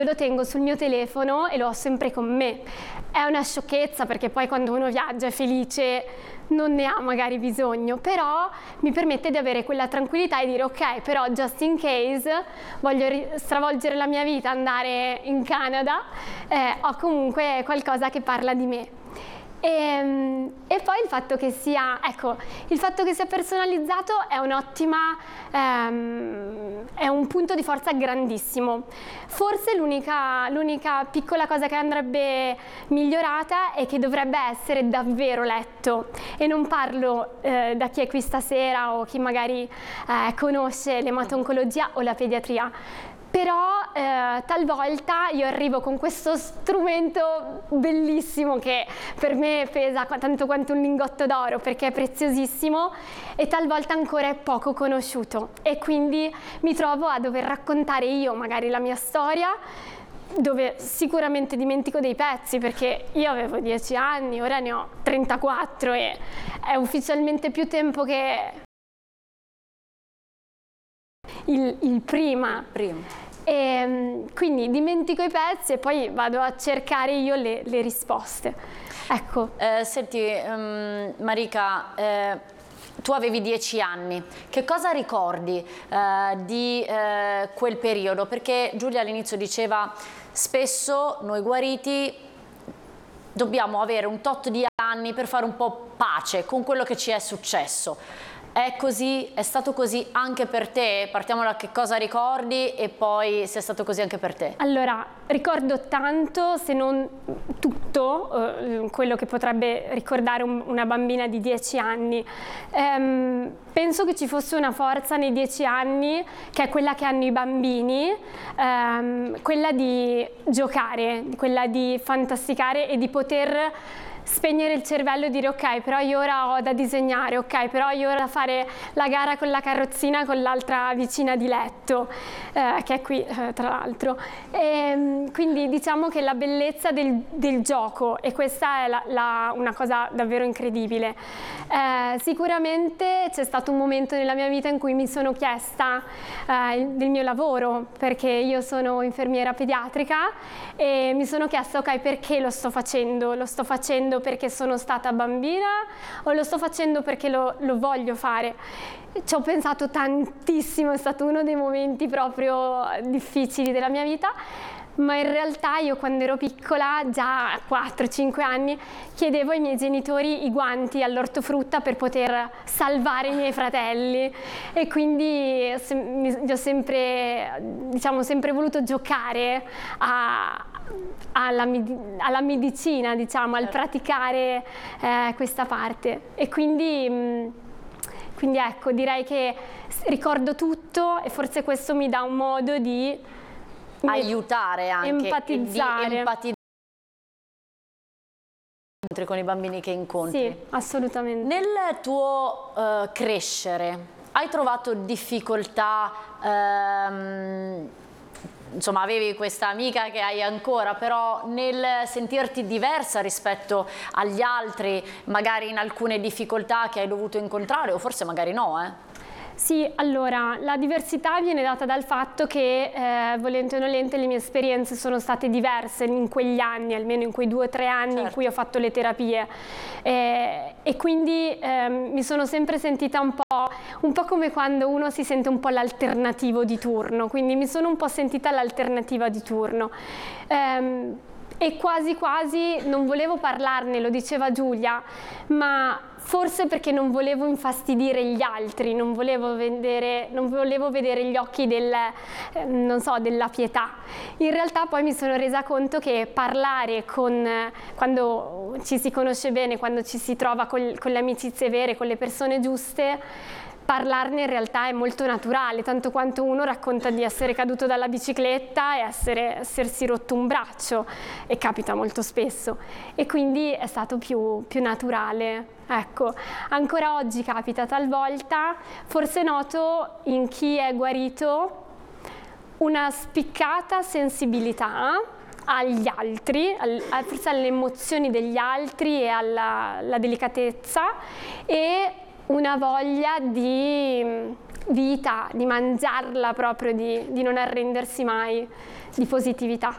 lo tengo sul mio telefono e lo ho sempre con me. È una sciocchezza perché poi quando uno viaggia è felice non ne ha magari bisogno, però mi permette di avere quella tranquillità e dire ok, però just in case voglio stravolgere la mia vita, andare in Canada, ho comunque qualcosa che parla di me. E poi il fatto che sia, ecco, il fatto che sia personalizzato è un'ottima, è un punto di forza grandissimo. Forse l'unica piccola cosa che andrebbe migliorata è che dovrebbe essere davvero letto, e non parlo da chi è qui stasera o chi magari conosce l'ematologia o la pediatria. Però talvolta io arrivo con questo strumento bellissimo che per me pesa tanto quanto un lingotto d'oro perché è preziosissimo e talvolta ancora è poco conosciuto, e quindi mi trovo a dover raccontare io magari la mia storia, dove sicuramente dimentico dei pezzi perché io avevo 10 anni, ora ne ho 34 e è ufficialmente più tempo che il prima. E quindi dimentico i pezzi e poi vado a cercare io le risposte. Ecco. Senti Marika, tu avevi 10 anni, che cosa ricordi di quel periodo? Perché Giulia all'inizio diceva spesso noi guariti dobbiamo avere un tot di anni per fare un po' pace con quello che ci è successo. È così? È stato così anche per te? Partiamo da che cosa ricordi e poi se è stato così anche per te. Allora, ricordo tanto, se non tutto, quello che potrebbe ricordare una bambina di 10 anni. Penso che ci fosse una forza nei 10 anni, che è quella che hanno i bambini, quella di giocare, quella di fantasticare e di poter spegnere il cervello e dire ok, però io ora ho da disegnare, ok, però io ora da fare la gara con la carrozzina con l'altra vicina di letto, che è qui tra l'altro. Quindi diciamo che la bellezza del gioco, e questa è una cosa davvero incredibile. Sicuramente c'è stato un momento nella mia vita in cui mi sono chiesta del mio lavoro, perché io sono infermiera pediatrica, e mi sono chiesta ok, perché lo sto facendo? Lo sto facendo perché sono stata bambina o lo sto facendo perché lo voglio fare? Ci ho pensato tantissimo, è stato uno dei momenti proprio difficili della mia vita, ma in realtà io quando ero piccola, già a 4-5 anni, chiedevo ai miei genitori i guanti all'ortofrutta per poter salvare i miei fratelli, e quindi ho sempre, diciamo, sempre voluto giocare alla medicina, diciamo, al praticare questa parte. E quindi ecco, direi che ricordo tutto e forse questo mi dà un modo di aiutare anche, empatizzare. di empatizzare con i bambini che incontri. Sì, assolutamente. Nel tuo crescere hai trovato difficoltà, insomma avevi questa amica che hai ancora, però nel sentirti diversa rispetto agli altri, magari in alcune difficoltà che hai dovuto incontrare, o forse magari no, Sì, allora, la diversità viene data dal fatto che, volente o nolente, le mie esperienze sono state diverse in quegli anni, almeno in quei 2 o 3 anni in cui ho fatto le terapie, e quindi mi sono sempre sentita un po' come quando uno si sente un po' l'alternativo di turno, quindi mi sono un po' sentita l'alternativa di turno. E quasi quasi non volevo parlarne, lo diceva Giulia, ma forse perché non volevo infastidire gli altri, non volevo vedere gli occhi non so, della pietà. In realtà poi mi sono resa conto che parlare quando ci si conosce bene, quando ci si trova con le amicizie vere, con le persone giuste, parlarne in realtà è molto naturale, tanto quanto uno racconta di essere caduto dalla bicicletta e essersi rotto un braccio, e capita molto spesso, e quindi è stato più naturale. Ecco, ancora oggi capita talvolta, forse noto in chi è guarito una spiccata sensibilità agli altri, forse alle emozioni degli altri e alla delicatezza, e una voglia di vita, di mangiarla proprio, di non arrendersi mai, di positività.